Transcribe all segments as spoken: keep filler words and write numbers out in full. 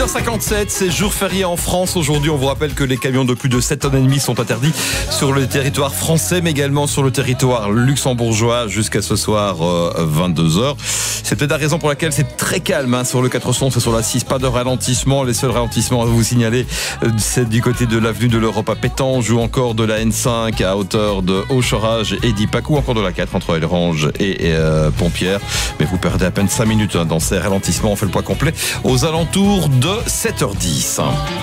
heures cinquante-sept, c'est jour férié en France. Aujourd'hui, on vous rappelle que les camions de plus de sept tonnes et demie sont interdits sur le territoire français, mais également sur le territoire luxembourgeois jusqu'à ce soir euh, vingt-deux heures. C'est peut-être la raison pour laquelle c'est très calme hein, sur le quatre cents, c'est sur la six, pas de ralentissement. Les seuls ralentissements à vous signaler, euh, c'est du côté de l'avenue de l'Europe à Pétange ou encore de la N cinq à hauteur de Auchorage et d'Ipac ou encore de la quatre entre Elrange et, et euh, Pompières. Mais vous perdez à peine cinq minutes hein, dans ces ralentissements. On fait le point complet aux alentours de sept heures dix.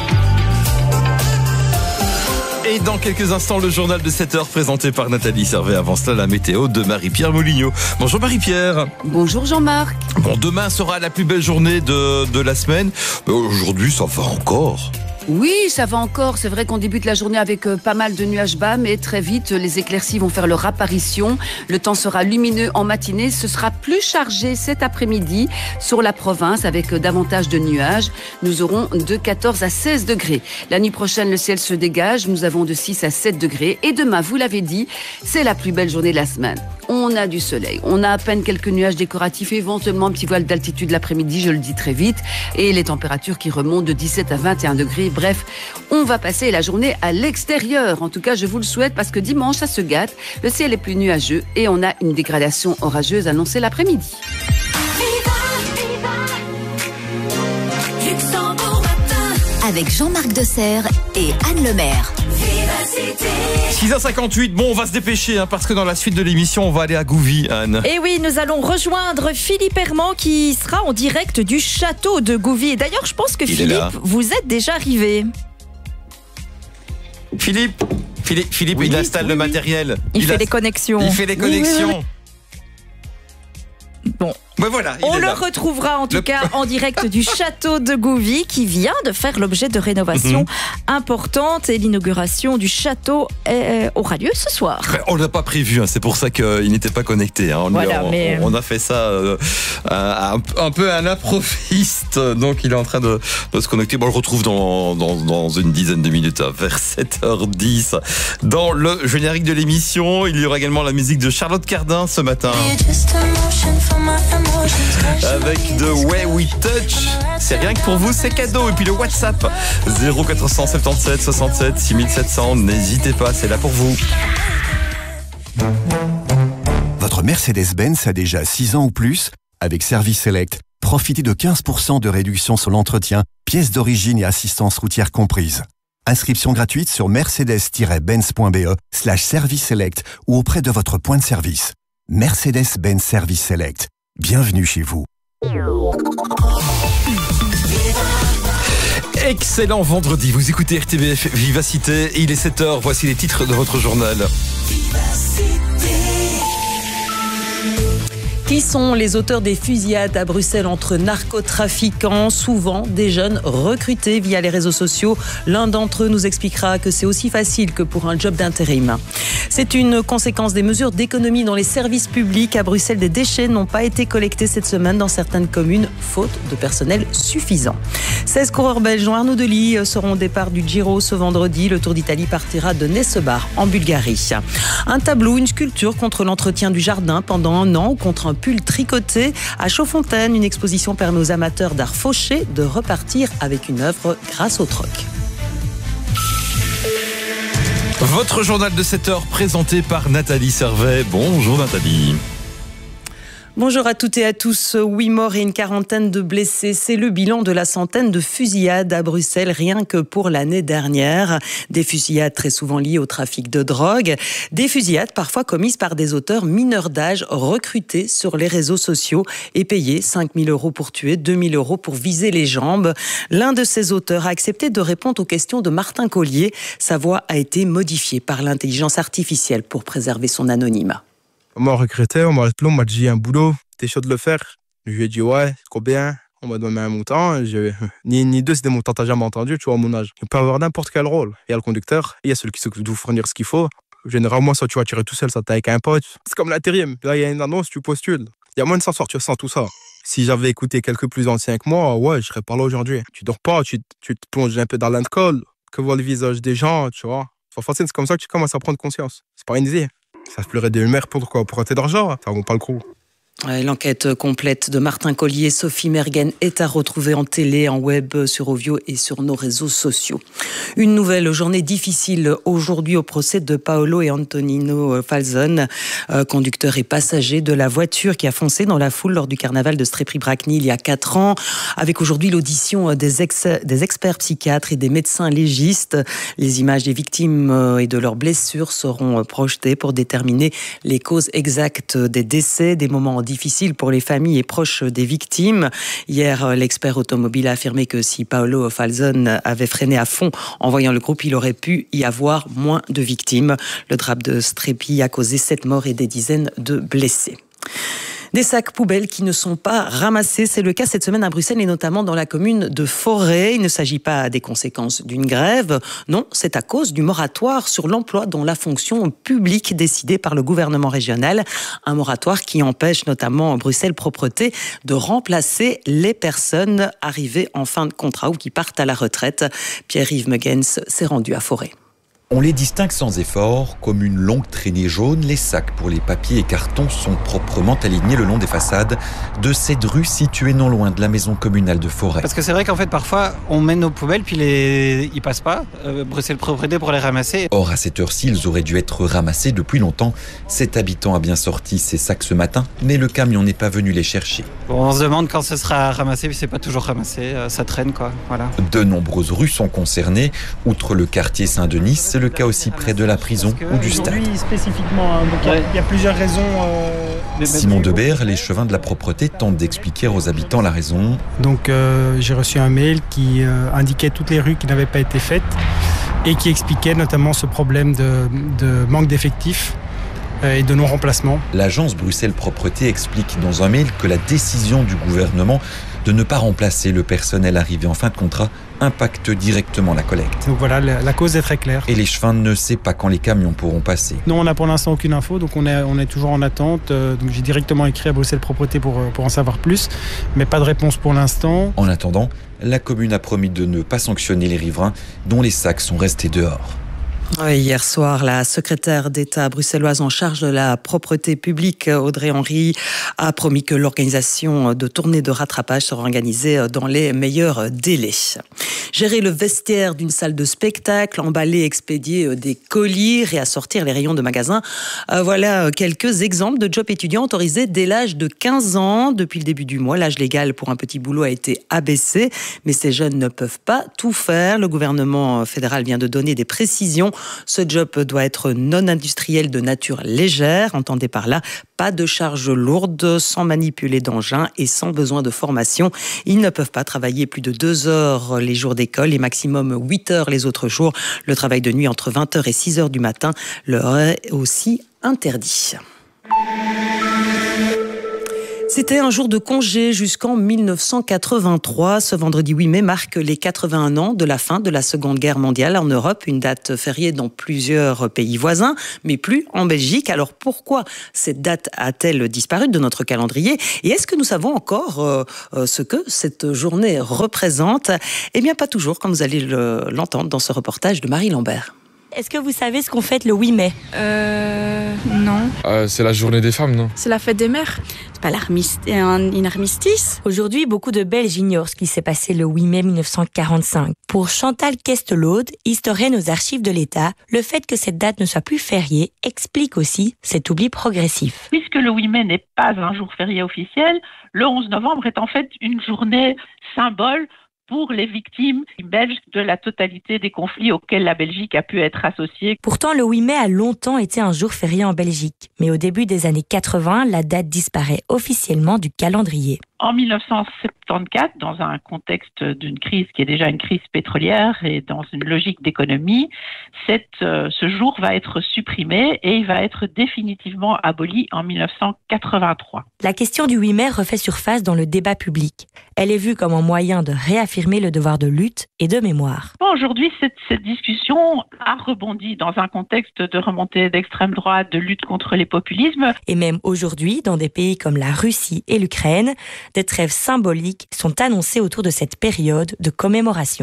Et dans quelques instants, le journal de sept heures présenté par Nathalie Servet. Avant cela, la météo de Marie-Pierre Moulignot. Bonjour Marie-Pierre. Bonjour Jean-Marc. Bon, demain sera la plus belle journée de, de la semaine. Mais aujourd'hui, ça va encore. Oui, ça va encore. C'est vrai qu'on débute la journée avec euh, pas mal de nuages bas, mais très vite, les éclaircies vont faire leur apparition. Le temps sera lumineux en matinée. Ce sera plus chargé cet après-midi sur la province avec euh, davantage de nuages. Nous aurons de quatorze à seize degrés. La nuit prochaine, le ciel se dégage. Nous avons de six à sept degrés. Et demain, vous l'avez dit, c'est la plus belle journée de la semaine. On a du soleil. On a à peine quelques nuages décoratifs, éventuellement un petit voile d'altitude l'après-midi, je le dis très vite. Et les températures qui remontent de dix-sept à vingt et un degrés. Bref, on va passer la journée à l'extérieur. En tout cas, je vous le souhaite parce que dimanche, ça se gâte. Le ciel est plus nuageux et on a une dégradation orageuse annoncée l'après-midi. Avec Jean-Marc Desserre et Anne Lemaire. six heures cinquante-huit, bon on va se dépêcher hein, parce que dans la suite de l'émission on va aller à Gouvy, Anne. Et oui, nous allons rejoindre Philippe Herman qui sera en direct du château de Gouvy. Et d'ailleurs je pense que Il Philippe, vous êtes déjà arrivé. Philippe, Philippe, Philippe oui, il installe oui, le oui. matériel. Il, il fait a... les connexions. Il fait les connexions. Oui, oui, oui. Bon. Ben voilà, il On est le là. retrouvera en tout Le... cas en direct du château de Gouvy qui vient de faire l'objet de rénovations mm-hmm. importantes et l'inauguration du château euh, aura lieu ce soir. Ben, on l'a pas prévu, hein, c'est pour ça qu'il n'était pas connecté. Hein. On, voilà, on, mais... on a fait ça euh, un, un peu à un improviste, donc il est en train de, de se connecter. Bon, on le retrouve dans, dans, dans une dizaine de minutes, hein, vers sept heures dix. Dans le générique de l'émission, il y aura également la musique de Charlotte Cardin ce matin. Avec The Way We Touch, c'est rien que pour vous, c'est cadeau. Et puis le WhatsApp zéro quatre cent soixante-dix-sept soixante-sept six mille sept cents, n'hésitez pas, c'est là pour vous. Votre Mercedes-Benz a déjà six ans ou plus? Avec Service Select, profitez de quinze pour cent de réduction sur l'entretien, pièces d'origine et assistance routière comprises. Inscription gratuite sur mercedes-benz.be slash service select ou auprès de votre point de service. Mercedes-Benz Service Select. Bienvenue chez vous. Excellent vendredi, vous écoutez R T B F Vivacité, il est sept heures, voici les titres de votre journal. Qui sont les auteurs des fusillades à Bruxelles entre narcotrafiquants, souvent des jeunes recrutés via les réseaux sociaux? L'un d'entre eux nous expliquera que c'est aussi facile que pour un job d'intérim. C'est une conséquence des mesures d'économie dans les services publics. À Bruxelles, des déchets n'ont pas été collectés cette semaine dans certaines communes, faute de personnel suffisant. seize coureurs belges en Arnaud Delis seront au départ du Giro ce vendredi. Le Tour d'Italie partira de Nessebar en Bulgarie. Un tableau, une sculpture contre l'entretien du jardin pendant un an ou contre un pull tricoté. À Chaudfontaine, une exposition permet aux amateurs d'art fauché de repartir avec une œuvre grâce au troc. Votre journal de sept heures présenté par Nathalie Servet. Bonjour Nathalie. Bonjour à toutes et à tous. Huit morts et une quarantaine de blessés. C'est le bilan de la centaine de fusillades à Bruxelles, rien que pour l'année dernière. Des fusillades très souvent liées au trafic de drogue. Des fusillades parfois commises par des auteurs mineurs d'âge recrutés sur les réseaux sociaux et payés cinq mille euros pour tuer, deux mille euros pour viser les jambes. L'un de ces auteurs a accepté de répondre aux questions de Martin Collier. Sa voix a été modifiée par l'intelligence artificielle pour préserver son anonymat. On m'a recruté, on m'a appelé, on m'a dit un boulot, t'es chaud de le faire? Je lui ai dit ouais, combien? On m'a donné un montant, je... ni, ni deux, c'est des montants t'as jamais entendu, tu vois, à mon âge. Il peut avoir n'importe quel rôle. Il y a le conducteur, il y a celui qui s'occupe de vous fournir ce qu'il faut. Généralement, soit tu vas tirer tout seul, soit t'es avec un pote. C'est comme l'intérim. Là, il y a une annonce, tu postules. Il y a moins de s'en sortir sans tout ça. Si j'avais écouté quelques plus anciens que moi, ouais, je serais pas là aujourd'hui. Tu dors pas, tu, tu te plonges un peu dans l'alcool, que voit le visage des gens, tu vois. Enfin, facile, c'est comme ça que tu commences à prendre conscience. C'est pas une idée. Ça se pleurait de mère pour quoi? Pour rater d'argent, ça vaut pas le coup. L'enquête complète de Martin Collier, Sophie Mergen est à retrouver en télé, en web, sur Ovio et sur nos réseaux sociaux. Une nouvelle journée difficile aujourd'hui au procès de Paolo et Antonino Falzon, euh, conducteur et passager de la voiture qui a foncé dans la foule lors du carnaval de Strépry-Bracny il y a quatre ans, avec aujourd'hui l'audition des, ex, des experts psychiatres et des médecins légistes. Les images des victimes et de leurs blessures seront projetées pour déterminer les causes exactes des décès, des moments difficile pour les familles et proches des victimes. Hier, l'expert automobile a affirmé que si Paolo Falzon avait freiné à fond en voyant le groupe, il aurait pu y avoir moins de victimes. Le drame de Strépy a causé sept morts et des dizaines de blessés. Des sacs poubelles qui ne sont pas ramassés. C'est le cas cette semaine à Bruxelles et notamment dans la commune de Forêt. Il ne s'agit pas des conséquences d'une grève. Non, c'est à cause du moratoire sur l'emploi dans la fonction publique décidé par le gouvernement régional. Un moratoire qui empêche notamment Bruxelles Propreté de remplacer les personnes arrivées en fin de contrat ou qui partent à la retraite. Pierre-Yves Megens s'est rendu à Forêt. On les distingue sans effort, comme une longue traînée jaune. Les sacs pour les papiers et cartons sont proprement alignés le long des façades de cette rue située non loin de la maison communale de Forêt. Parce que c'est vrai qu'en fait, parfois, on met nos poubelles, puis les... ils passent pas. Euh, Bruxelles Propreté pour les ramasser. Or, à cette heure-ci, ils auraient dû être ramassés depuis longtemps. Cet habitant a bien sorti ses sacs ce matin, mais le camion n'est pas venu les chercher. Bon, on se demande quand ce sera ramassé, puis c'est pas toujours ramassé. Euh, ça traîne, quoi. Voilà. De nombreuses rues sont concernées. Outre le quartier Saint-Denis, c'est le cas aussi près de la prison ou du stade. Aujourd'hui, spécifiquement, hein, donc il ouais. y, y a plusieurs raisons. Euh, Simon Debert, les chevins de la propreté, tentent d'expliquer aux habitants la raison. Donc euh, j'ai reçu un mail qui euh, indiquait toutes les rues qui n'avaient pas été faites et qui expliquait notamment ce problème de, de manque d'effectifs et de non-remplacement. L'agence Bruxelles Propreté explique dans un mail que la décision du gouvernement de ne pas remplacer le personnel arrivé en fin de contrat impacte directement la collecte. Donc voilà, la, la cause est très claire. Et les chevins ne savent pas quand les camions pourront passer. Non, on n'a pour l'instant aucune info, donc on est, on est toujours en attente. Euh, donc j'ai directement écrit à Bruxelles Propreté pour, pour en savoir plus, mais pas de réponse pour l'instant. En attendant, la commune a promis de ne pas sanctionner les riverains dont les sacs sont restés dehors. Hier soir, la secrétaire d'État bruxelloise en charge de la propreté publique, Audrey Henry, a promis que l'organisation de tournées de rattrapage sera organisée dans les meilleurs délais. Gérer le vestiaire d'une salle de spectacle, emballer, expédier des colis, réassortir les rayons de magasins. Voilà quelques exemples de jobs étudiants autorisés dès l'âge de quinze ans. Depuis le début du mois, l'âge légal pour un petit boulot a été abaissé, mais ces jeunes ne peuvent pas tout faire. Le gouvernement fédéral vient de donner des précisions. Ce job doit être non industriel de nature légère, entendez par là, pas de charges lourdes, sans manipuler d'engins et sans besoin de formation. Ils ne peuvent pas travailler plus de deux heures les jours d'école et maximum huit heures les autres jours. Le travail de nuit entre vingt heures et six heures du matin leur est aussi interdit. C'était un jour de congé jusqu'en mille neuf cent quatre-vingt-trois. Ce vendredi huit mai marque les quatre-vingt-un ans de la fin de la Seconde Guerre mondiale en Europe, une date fériée dans plusieurs pays voisins, mais plus en Belgique. Alors pourquoi cette date a-t-elle disparu de notre calendrier ? Et est-ce que nous savons encore euh, ce que cette journée représente ? Eh bien pas toujours, comme vous allez le, l'entendre dans ce reportage de Marie Lambert. Est-ce que vous savez ce qu'on fête le huit mai ? Euh... Non. Euh, c'est la journée des femmes, non ? C'est la fête des mères. C'est pas l'armistice, un, un armistice. Aujourd'hui, beaucoup de Belges ignorent ce qui s'est passé le huit mai mille neuf cent quarante-cinq. Pour Chantal Kestelaude, historienne aux archives de l'État, le fait que cette date ne soit plus fériée explique aussi cet oubli progressif. Puisque le huit mai n'est pas un jour férié officiel, le onze novembre est en fait une journée symbole pour les victimes belges de la totalité des conflits auxquels la Belgique a pu être associée. Pourtant, le huit mai a longtemps été un jour férié en Belgique. Mais au début des années quatre-vingts, la date disparaît officiellement du calendrier. En mille neuf cent soixante-quatorze, dans un contexte d'une crise qui est déjà une crise pétrolière et dans une logique d'économie, cette, euh, ce jour va être supprimé et il va être définitivement aboli en mille neuf cent quatre-vingt-trois. La question du huit mai refait surface dans le débat public. Elle est vue comme un moyen de réaffirmer le devoir de lutte et de mémoire. Aujourd'hui, cette, cette discussion a rebondi dans un contexte de remontée d'extrême droite, de lutte contre les populismes. Et même aujourd'hui, dans des pays comme la Russie et l'Ukraine, des trêves symboliques sont annoncées autour de cette période de commémoration.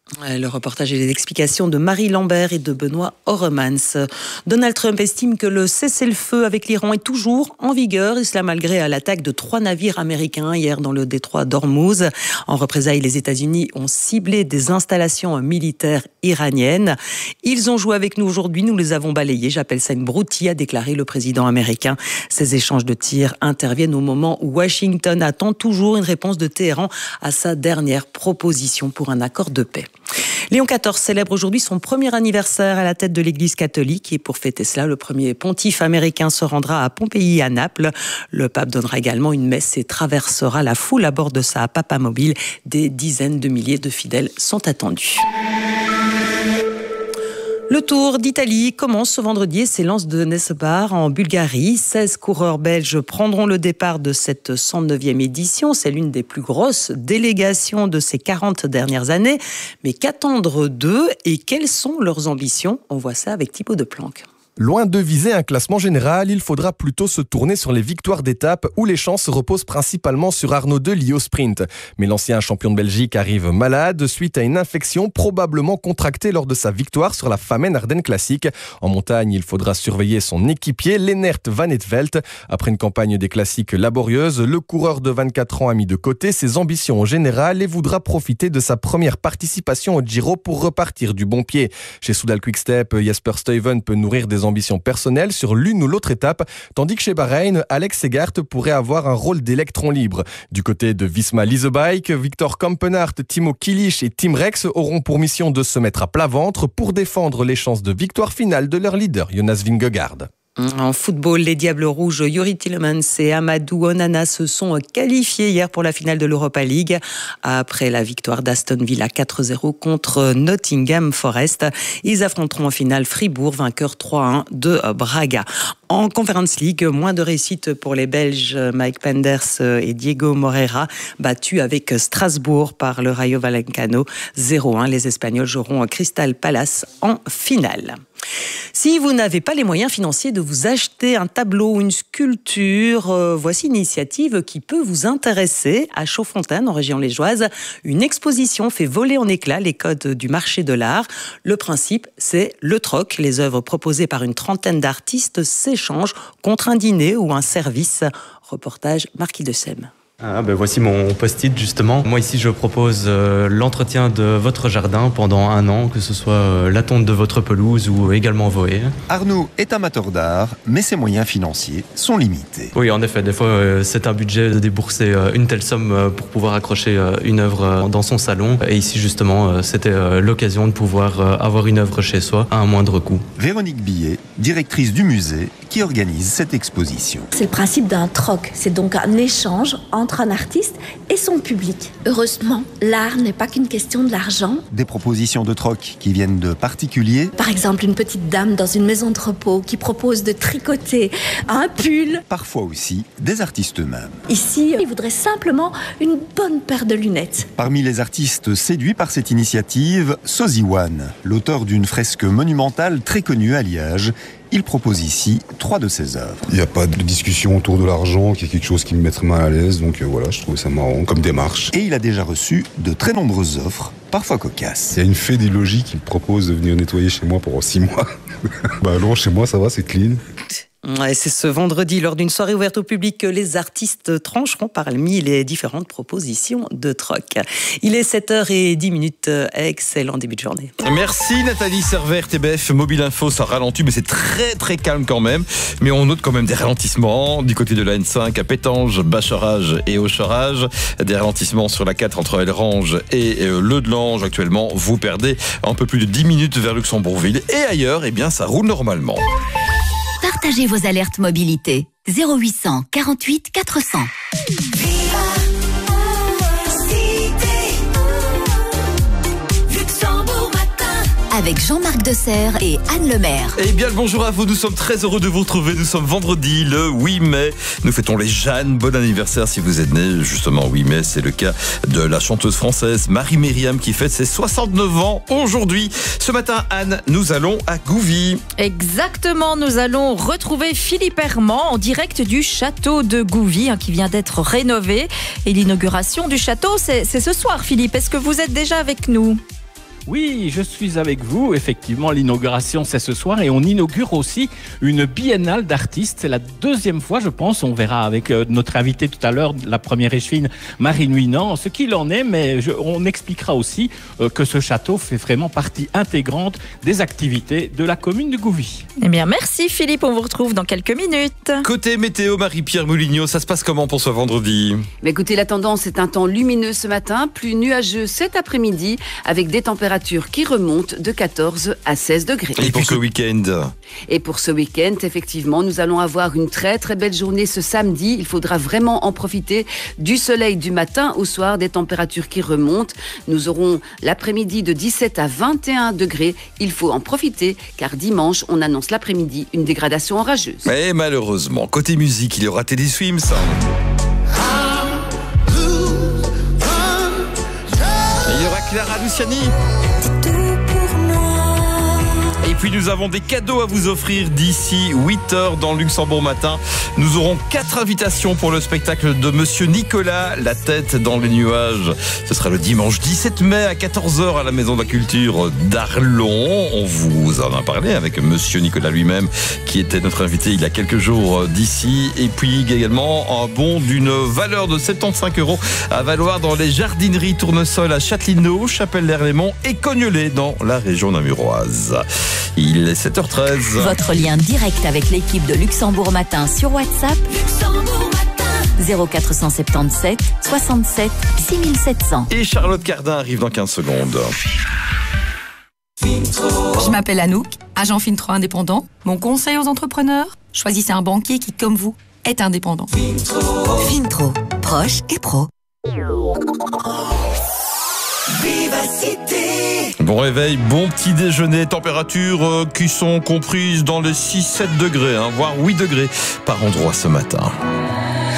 Le reportage et les explications de Marie Lambert et de Benoît Oremans. Donald Trump estime que le cessez-le-feu avec l'Iran est toujours en vigueur, et cela malgré l'attaque de trois navires américains hier dans le détroit d'Ormuz. En représailles, les États-Unis ont ciblé des installations militaires iraniennes. Ils ont joué avec nous aujourd'hui, nous les avons balayés. J'appelle ça une broutille, a déclaré le président américain. Ces échanges de tirs interviennent au moment où Washington attend toujours une réponse de Téhéran à sa dernière proposition pour un accord de paix. Léon quatorze célèbre aujourd'hui son premier anniversaire à la tête de l'Église catholique et pour fêter cela, le premier pontife américain se rendra à Pompéi à Naples. Le pape donnera également une messe et traversera la foule à bord de sa papamobile. Des dizaines de milliers de fidèles sont attendus. Le Tour d'Italie commence ce vendredi et s'élance de Nesbar en Bulgarie. seize coureurs belges prendront le départ de cette cent neuvième édition. C'est l'une des plus grosses délégations de ces quarante dernières années. Mais qu'attendre d'eux et quelles sont leurs ambitions? On voit ça avec Thibaut Deplanque. Loin de viser un classement général, il faudra plutôt se tourner sur les victoires d'étape où les chances reposent principalement sur Arnaud Delis au sprint. Mais l'ancien champion de Belgique arrive malade suite à une infection probablement contractée lors de sa victoire sur la Famenne Ardennes Classique. En montagne, il faudra surveiller son équipier, Lennert Van Eetvelt. Après une campagne des classiques laborieuse, le coureur de vingt-quatre ans a mis de côté ses ambitions au général et voudra profiter de sa première participation au Giro pour repartir du bon pied. Chez Soudal Quickstep, Jasper Stuyven peut nourrir des ambitions personnelles sur l'une ou l'autre étape, tandis que chez Bahreïn, Alex Segart pourrait avoir un rôle d'électron libre. Du côté de Visma Leasebike, Victor Kampenhardt, Timo Kilich et Tim Rex auront pour mission de se mettre à plat ventre pour défendre les chances de victoire finale de leur leader, Jonas Vingegaard. En football, les Diables Rouges, Yuri Tillemans et Amadou Onana se sont qualifiés hier pour la finale de l'Europa League après la victoire d'Aston Villa quatre zéro contre Nottingham Forest. Ils affronteront en finale Fribourg, vainqueur trois un de Braga. En Conference League, moins de réussite pour les Belges Mike Penders et Diego Moreira, battus avec Strasbourg par le Rayo Vallecano zéro un. Les Espagnols joueront Crystal Palace en finale. Si vous n'avez pas les moyens financiers de vous acheter un tableau ou une sculpture, euh, voici une initiative qui peut vous intéresser. À Chaudfontaine, en région liégeoise, une exposition fait voler en éclats les codes du marché de l'art. Le principe, c'est le troc. Les œuvres proposées par une trentaine d'artistes s'échangent contre un dîner ou un service. Reportage Marquis de Sème. Ah ben voici mon post-it justement. Moi ici je propose euh, l'entretien de votre jardin pendant un an, que ce soit euh, la tonte de votre pelouse ou également vos haies. Arnaud est amateur d'art, mais ses moyens financiers sont limités. Oui en effet, des fois euh, c'est un budget de débourser euh, une telle somme euh, pour pouvoir accrocher euh, une œuvre euh, dans son salon. Et ici justement euh, c'était euh, l'occasion de pouvoir euh, avoir une œuvre chez soi à un moindre coût. Véronique Billet, directrice du musée, qui organise cette exposition. C'est le principe d'un troc, c'est donc un échange entre un artiste et son public. Heureusement, l'art n'est pas qu'une question de l'argent. Des propositions de troc qui viennent de particuliers. Par exemple, une petite dame dans une maison de repos qui propose de tricoter un pull. Parfois aussi des artistes eux-mêmes. Ici, il voudrait simplement une bonne paire de lunettes. Parmi les artistes séduits par cette initiative, Sozi Wan, l'auteur d'une fresque monumentale très connue à Liège. Il propose ici trois de ses œuvres. Il n'y a pas de discussion autour de l'argent, qui est quelque chose qui me mettrait mal à l'aise, donc euh, voilà, je trouve ça marrant comme démarche. Et il a déjà reçu de très nombreuses offres, parfois cocasses. Il y a une fée des logis qui me propose de venir nettoyer chez moi pendant six mois. Bah non, chez moi ça va, c'est clean. Ouais, c'est ce vendredi, lors d'une soirée ouverte au public, que les artistes trancheront parmi les différentes propositions de troc. Il est sept heures dix minutes. Excellent début de journée. Merci Nathalie Servert, T B F Mobile Info, ça ralentit, mais c'est très très calme quand même. Mais on note quand même des ralentissements du côté de la N cinq à Pétange, Bacharage et Aucherage. Des ralentissements sur la quatre entre Elrange et Le Delange. Actuellement, vous perdez un peu plus de dix minutes vers Luxembourgville. Et ailleurs, eh bien, ça roule normalement. Partagez vos alertes mobilité. zéro huit cent quarante-huit quatre cents. Avec Jean-Marc Desserre et Anne Lemaire. Eh bien, le bonjour à vous. Nous sommes très heureux de vous retrouver. Nous sommes vendredi, le huit mai. Nous fêtons les Jeannes. Bon anniversaire si vous êtes né. Justement, huit mai, c'est le cas de la chanteuse française Marie-Myriam qui fête ses soixante-neuf ans aujourd'hui. Ce matin, Anne, nous allons à Gouvy. Exactement. Nous allons retrouver Philippe Herman en direct du château de Gouvy, hein, qui vient d'être rénové. Et l'inauguration du château, c'est, c'est ce soir, Philippe. Est-ce que vous êtes déjà avec nous ? Oui, je suis avec vous. Effectivement, l'inauguration, c'est ce soir et on inaugure aussi une biennale d'artistes. C'est la deuxième fois, je pense. On verra avec euh, notre invité tout à l'heure, la première échevine, Marie Nuinant, ce qu'il en est, mais je, on expliquera aussi euh, que ce château fait vraiment partie intégrante des activités de la commune de Gouvy. Eh bien, merci Philippe. On vous retrouve dans quelques minutes. Côté météo, Marie-Pierre Moulignot, ça se passe comment pour ce vendredi ? Mais écoutez, la tendance est un temps lumineux ce matin, plus nuageux cet après-midi, avec des températures qui remontent de quatorze à seize degrés. Et pour ce week-end ? Et pour ce week-end, effectivement, nous allons avoir une très très belle journée ce samedi. Il faudra vraiment en profiter du soleil du matin au soir, des températures qui remontent. Nous aurons l'après-midi de dix-sept à vingt et un degrés. Il faut en profiter car dimanche, on annonce l'après-midi une dégradation orageuse. Et malheureusement, côté musique, il y aura Teddy Swims. Il y aura Clara Luciani. Et puis nous avons des cadeaux à vous offrir d'ici huit heures dans Luxembourg Matin. Nous aurons quatre invitations pour le spectacle de Monsieur Nicolas, La tête dans les nuages. Ce sera le dimanche dix-sept mai à quatorze heures à la Maison de la Culture d'Arlon. On vous en a parlé avec Monsieur Nicolas lui-même qui était notre invité il y a quelques jours d'ici. Et puis également un bon d'une valeur de soixante-quinze euros à valoir dans les jardineries Tournesol à Châtelineau, Chapelle-l'Erlémont et Cognolet dans la région namuroise. Il est sept heures treize. Votre lien direct avec l'équipe de Luxembourg Matin sur WhatsApp. Luxembourg Matin. zéro quatre cent soixante-dix-sept soixante-sept six mille sept cents. Et Charlotte Cardin arrive dans quinze secondes. Je m'appelle Anouk, agent Fintro indépendant. Mon conseil aux entrepreneurs, choisissez un banquier qui, comme vous, est indépendant. Fintro, proche et pro. Vivacité. Bon réveil, bon petit déjeuner, températures euh, qui sont comprises dans les six sept degrés, hein, voire huit degrés par endroit ce matin.